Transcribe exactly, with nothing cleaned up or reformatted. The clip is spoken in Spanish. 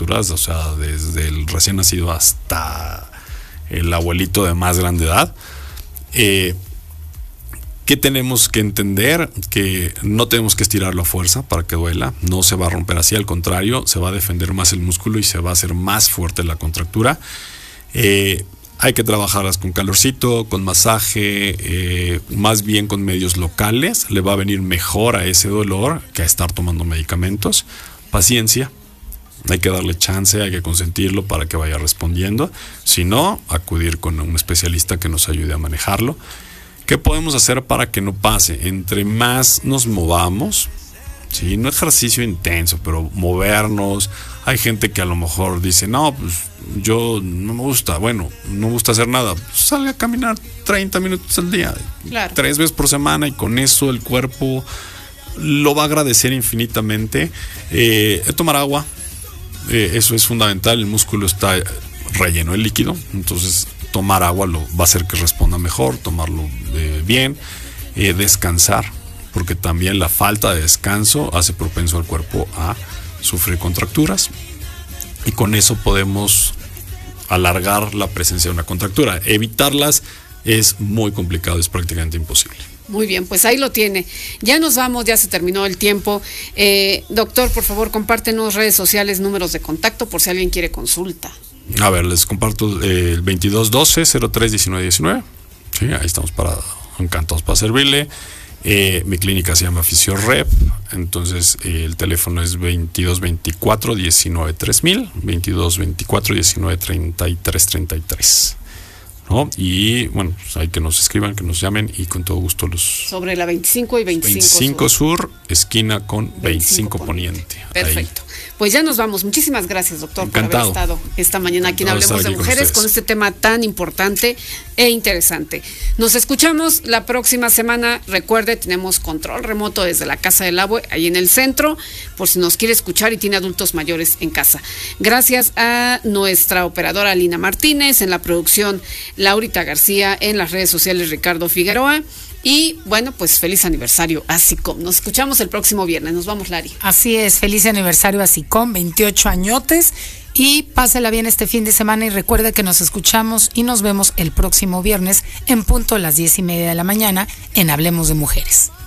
contracturas, o sea, desde el recién nacido hasta el abuelito de más grande edad. Eh, ¿Qué tenemos que entender? Que no tenemos que estirarlo a fuerza para que duela, no se va a romper así, al contrario, se va a defender más el músculo y se va a hacer más fuerte la contractura. Eh, hay que trabajarlas con calorcito, con masaje, eh, más bien con medios locales, le va a venir mejor a ese dolor que a estar tomando medicamentos. Paciencia, hay que darle chance, hay que consentirlo para que vaya respondiendo, si no, acudir con un especialista que nos ayude a manejarlo. ¿Qué podemos hacer para que no pase? Entre más nos movamos, ¿sí? No ejercicio intenso, pero movernos. Hay gente que a lo mejor dice, no, pues yo no me gusta, bueno, no me gusta hacer nada. Pues salga a caminar treinta minutos al día, claro. tres veces por semana, y con eso el cuerpo lo va a agradecer infinitamente. Eh, tomar agua, eh, eso es fundamental. El músculo está relleno de líquido, entonces tomar agua lo va a hacer que responda mejor, tomarlo eh, bien, eh, descansar, porque también la falta de descanso hace propenso al cuerpo a sufrir contracturas, y con eso podemos alargar la presencia de una contractura. Evitarlas es muy complicado, es prácticamente imposible. Muy bien, pues ahí lo tiene. Ya nos vamos, ya se terminó el tiempo. Eh, doctor, por favor, compártenos redes sociales, números de contacto por si alguien quiere consulta. A ver, les comparto eh, el veintidós doce cero tres diecinueve diecinueve. Sí, ahí estamos para, encantados para servirle. Eh, mi clínica se llama Fisiorep, entonces eh, el teléfono es veintidós veinticuatro diecinueve tres mil, veintidós veinticuatro diecinueve treinta y tres treinta y tres. ¿No? Y bueno, pues hay que nos escriban, que nos llamen, y con todo gusto los... Sobre la veinticinco y veinticinco, veinticinco sur. sur, esquina con veinticinco, veinticinco Poniente. Perfecto. Ahí. Pues ya nos vamos. Muchísimas gracias, doctor, Encantado. por haber estado esta mañana aquí en Hablemos de Mujeres con, con este tema tan importante e interesante. Nos escuchamos la próxima semana. Recuerde, tenemos control remoto desde la Casa del Abue, ahí en el centro, por si nos quiere escuchar y tiene adultos mayores en casa. Gracias a nuestra operadora Lina Martínez, en la producción Laurita García, en las redes sociales Ricardo Figueroa. Y bueno, pues feliz aniversario a SICOM. Nos escuchamos el próximo viernes. Nos vamos, Lari. Así es, feliz aniversario a SICOM, veintiocho añotes. Y pásela bien este fin de semana, y recuerde que nos escuchamos y nos vemos el próximo viernes en punto a las diez y media de la mañana en Hablemos de Mujeres.